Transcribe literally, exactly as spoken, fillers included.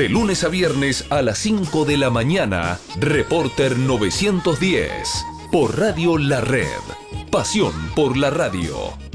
De lunes a viernes a las cinco de la mañana, Reporter novecientos diez. Por Radio La Red. Pasión por la radio.